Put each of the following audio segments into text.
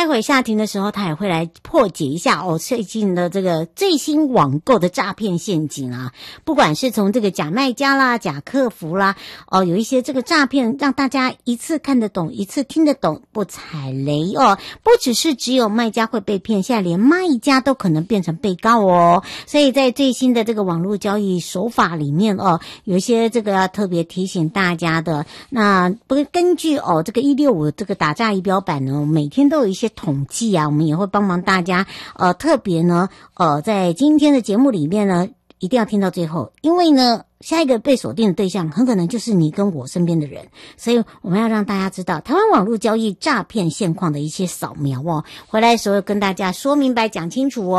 待会下庭的时候，他也会来破解一下最近的这个最新网购的诈骗陷阱啊，不管是从这个假卖家啦、假客服啦，有一些这个诈骗让大家一次看得懂、一次听得懂，不踩雷不只是只有卖家会被骗，现在连卖家都可能变成被告所以在最新的这个网络交易手法里面有一些这个要特别提醒大家的。那根据这个165这个打诈仪表板呢，每天都有一些统计啊，我们也会帮忙大家特别呢在今天的节目里面呢一定要听到最后，因为呢下一个被锁定的对象很可能就是你跟我身边的人，所以我们要让大家知道台湾网络交易诈骗现况的一些扫描回来的时候跟大家说明白讲清楚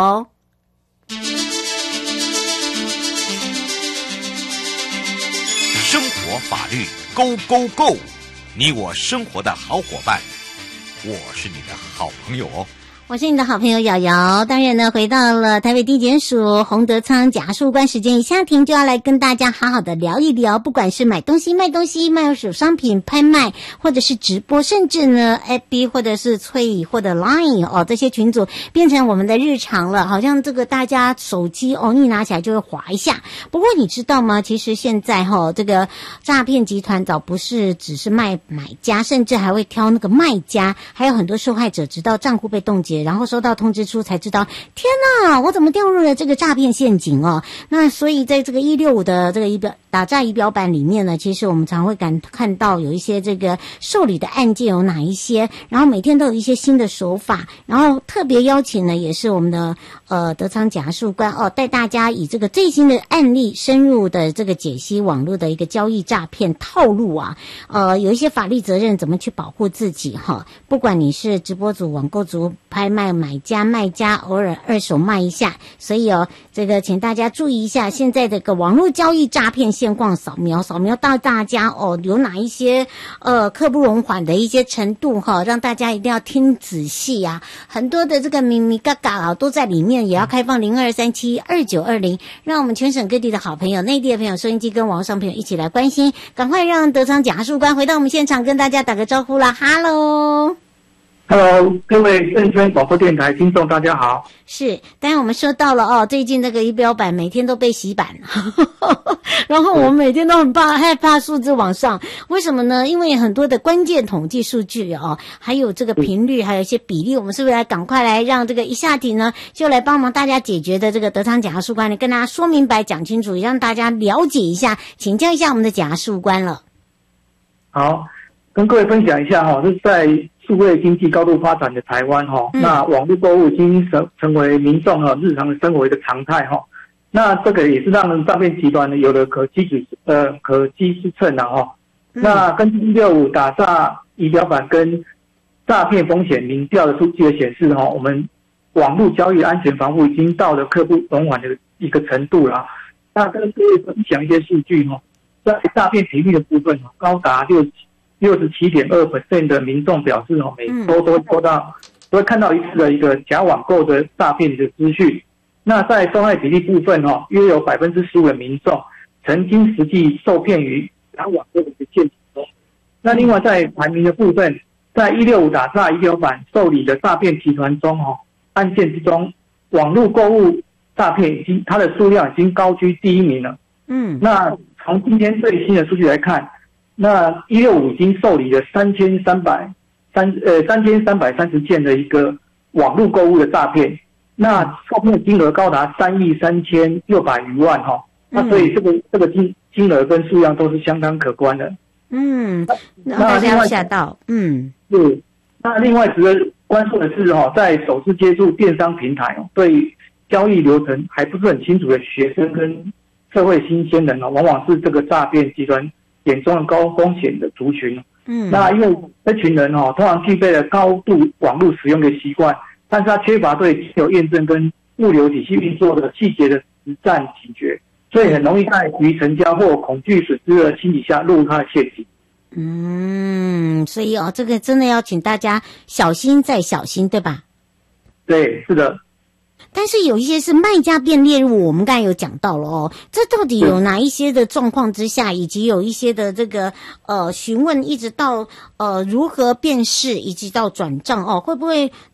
生活法律 Go Go Go， 你我生活的好伙伴，我是你的好朋友我是你的好朋友瑶瑶。当然呢，回到了台北地检署洪德昌检察事务官时间一下庭，就要来跟大家好好的聊一聊，不管是买东西、卖东西、卖二手商品、拍卖，或者是直播，甚至呢 FB 或者是脆或者 Line 这些群组变成我们的日常了，好像这个大家手机一拿起来就会滑一下。不过你知道吗？其实现在这个诈骗集团早不是只是卖买家，甚至还会挑那个卖家，还有很多受害者直到账户被冻结，然后收到通知书才知道，天哪，我怎么掉入了这个诈骗陷阱那所以在这个165的这个打诈仪表板里面呢，其实我们常会看到有一些这个受理的案件有哪一些，然后每天都有一些新的手法，然后特别邀请呢也是我们的德昌检察事务官带大家以这个最新的案例深入的这个解析网络的一个交易诈骗套路啊，有一些法律责任怎么去保护自己不管你是直播主、网购主、拍卖买家、卖家，偶尔二手卖一下，所以这个请大家注意一下现在这个网络交易诈骗现况扫描到大家有哪一些刻不容缓的一些程度让大家一定要听仔细啊，很多的这个咪咪嘎嘎都在里面，也要开放02372920，让我们全省各地的好朋友、内地的朋友、收音机跟网络上朋友一起来关心，赶快让德昌检察事务官回到我们现场跟大家打个招呼啦。 Hello， 各位正声广播电台听众大家好。 是，当然我们说到了最近那个仪表板每天都被洗版然后我们每天都很害怕数字往上，为什么呢？因为很多的关键统计数据还有这个频率，还有一些比例，我们是不是来赶快来让这个一下庭呢就来帮忙大家解决的这个德昌检察事务官呢跟大家说明白讲清楚，也让大家了解一下，请教一下我们的检察事务官了。 好，跟各位分享一下是在数位经济高度发展的台湾那网络购物已经成为民众日常的生活一个常态那这个也是让诈骗集团呢有了可机之乘那根据165打诈仪表板跟诈骗风险民调的数据的显示我们网络交易安全防护已经到了刻不容缓的一个程度了。那跟各位分享一些数据在诈骗频率的部分高达67.2% 的民众表示每周都会看到一次的一个假网购的诈骗的资讯。那在受害比例部分约有 15% 的民众曾经实际受骗于假网购的陷阱中。那另外在排名的部分，在165打诈仪表板受理的诈骗集团中案件之中，网络购物诈骗它的数量已经高居第一名了。那从今天最新的数据来看，那165已经受理了3330件的一个网络购物的诈骗，那受骗金额高达33600余万那所以这个金额跟数量都是相当可观的。 那大家要吓到。 是。那另外值得关注的是在首次接触电商平台对交易流程还不是很清楚的学生跟社会新鲜人往往是这个诈骗集团眼中的高风险的族群。那因为这群人通常具备了高度网络使用的习惯，但是他缺乏对金流验证跟物流体系运作的细节的实战警觉，所以很容易在急于成交或恐惧损失的心理下落入他的陷阱。 所以这个真的要请大家小心再小心，对吧？ 对，是的。 但是有一些是卖家变列入，我们刚才有讲到了这到底有哪一些的状况之下，以及有一些的这个询问，一直到如何辨识，以及到转账会不会